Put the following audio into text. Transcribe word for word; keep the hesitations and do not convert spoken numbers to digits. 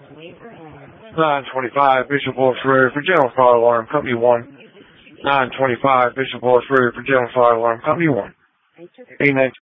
nine twenty-five Bishop Wolf Road for General Fire Alarm Company one. nine twenty-five Bishop Wolf Road for General Fire Alarm Company one. A nineteen